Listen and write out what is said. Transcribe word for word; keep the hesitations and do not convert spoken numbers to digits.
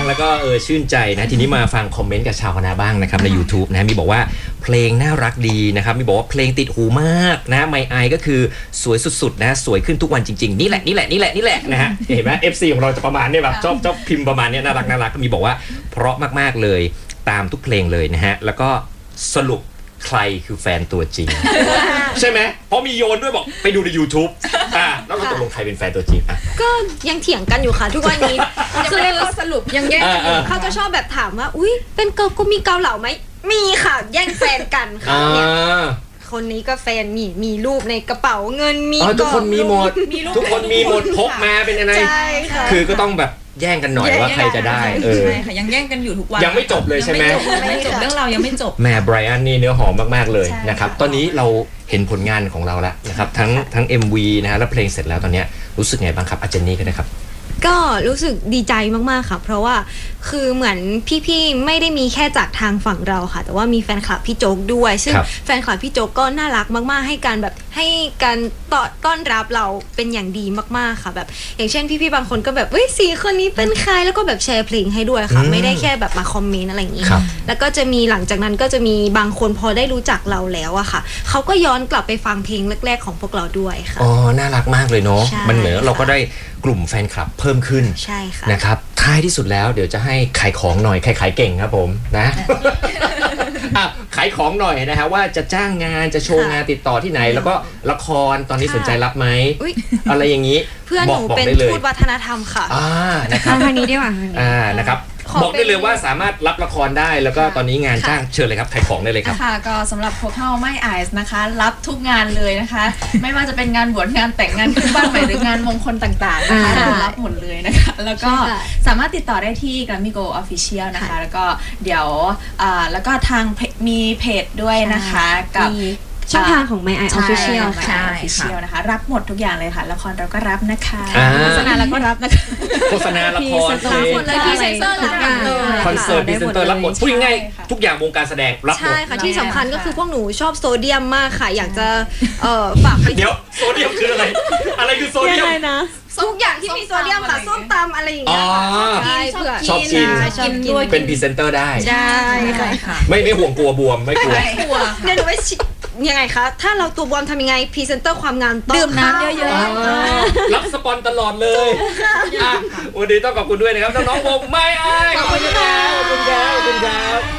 แล้วก็เออชื่นใจนะทีนี้มาฟังคอมเมนต์กับชาวคณะบ้างนะครับใน YouTube นะมีบอกว่าเพลงน่ารักดีนะครับมีบอกว่าเพลงติดหูมากนะไมไอก็คือสวยสุดๆนะสวยขึ้นทุกวันจริงๆนี่แหละนี่แหละนี่แหละนี่แหละนะฮะเห็นไหม เอฟ ซี ของเราจะประมาณนี้แบบชอบชอบพิมพ์ประมาณนี้น่ารักน่ารักก็มีบอกว่าเพราะมากๆเลยตามทุกเพลงเลยนะฮะแล้วก็สรุปใครคือแฟนตัวจริง ใช่ไหมเพราะมีโยนด้วยบอกไปดูใน YouTube อ่าแล้วก็ตกลงใครเป็นแฟนตัวจริงอ่ะก็ยังเถียงกันอยู่ค่ะทุกวันนี้ยังไม่ได้ข้อสรุปยังแย่งกันอยู่เขาจะชอบแบบถามว่าอุ้ยเป็นเกิร์ลก็มีเกาเหลาไหมมีค่ะแย่งแฟนกันค่ะเนี่ยคนนี้ก็แฟนมีมีรูปในกระเป๋าเงินมีทุกคนมีหมดทุกคนมีหมดพกมาเป็นอะไรคือก็ต้องแบบแย่งกันหน่อยว่าใครจะได้เออใช่ค่ะยังแย่งกันอยู่ทุกวันยังไม่จบเลยใช่ไหมยังไม่จบเรื่องเรายังไม่จบแม่ไบรอันนี่เนื้อหอมมากๆเลยนะครับตอนนี้เราเห็นผลงานของเราแล้วนะครับทั้งทั้ง เอ็ม วี นะฮะและเพลงเสร็จแล้วตอนนี้รู้สึกไงบ้างครับอาจารย์นี่ก็ได้ครับก็รู้สึกดีใจมากๆค่ะเพราะว่าคือเหมือนพี่ๆไม่ได้มีแค่จากทางฝั่งเราค่ะแต่ว่ามีแฟนคลับพี่โจ๊กด้วยซึ่งแฟนคลับพี่โจ๊กก็น่ารักมากๆให้การแบบให้การต้อนรับเราเป็นอย่างดีมากๆค่ะแบบอย่างเช่นพี่ๆบางคนก็แบบเฮ้ยสี่คนนี้เป็นใครแล้วก็แบบแชร์เพลงให้ด้วยค่ะไม่ได้แค่แบบมาคอมเมนต์อะไรอย่างนี้แล้วก็จะมีหลังจากนั้นก็จะมีบางคนพอได้รู้จักเราแล้วอะค่ะเขาก็ย้อนกลับไปฟังเพลงแรกๆของพวกเราด้วยค่ะอ๋อน่ารักมากเลยเนาะมันเหมือนเราก็ได้กลุ่มแฟนคลับเพิ่มขึ้นใช่ค่ะนะครับท้ายที่สุดแล้วเดี๋ยวจะให้ขายของหน่อยใครขายเก่งครับผมนะ ขายของหน่อยนะฮะว่าจะจ้างงานจะโชว์งานติดต่อที่ไหนแล้วก็ละครตอนนี้สนใจรับไหมอะไรอย่างนี้เพื่อนหนูเป็นทูตวัฒนธรรมค่ะอ่านะครับทางนี้ดีกว่าอ่านะครับบอกได้เลยว่าสามารถรับละครได้แล้วก็ตอนนี้งานจ้างเชิญเลยครับขายของได้เลยครับค่ะก็สำหรับพวกเราไม่ไอซ์นะคะรับทุกงานเลยนะคะไม่ว่าจะเป็นงานบวชงานแต่งงานขึ้นบ้านใหม่หรืองานมงคลต่างๆนะคะรับหมดเลยนะคะแล้วก็สามารถติดต่อได้ที่ Grammy Go Official นะคะแล้วก็เดี๋ยวแล้วก็ทางมีเพจด้วยนะคะกับช่องทางของ My Eye Official ค่ะ Official นะคะรับหมดทุกอย่างเลยค่ะละครเราก็รับนะคะโฆษณาเราก็รับนะคะโฆษณาละครเพลงพรีเซนเตอร์รับหมดเลยคอนเสิร์ตพรีเซนเตอร์รับหมดพูดง่ายๆทุกอย่างวงการแสดงรับหมดใช่ค่ะที่สำคัญก็คือพวกหนูชอบโซเดียมมากค่ะอยากจะฝากเดี๋ยวโซเดียมคืออะไรอะไรคือโซเดียมทุกอย่างที่มีโซเดียมค่ะส้มตำอะไรอย่างเงี้ยชอบกินชอบกินเป็นพรีเซนเตอร์ได้ใช่ค่ะไม่ไม่ห่วงกลัวบวมไม่กลัวเดี๋ยวหนูไปยังไงคะถ้าเราตัวบวมทำยังไงพรีเซนเตอร์ความงามดื่มน้ำเยอะๆรับสปอนตลอดเลยวันนี้ต้องขอบคุณด้วยนะครับน้องๆวงไม่อายขอบคุณครับขอบคุณครับขอบคุณครับ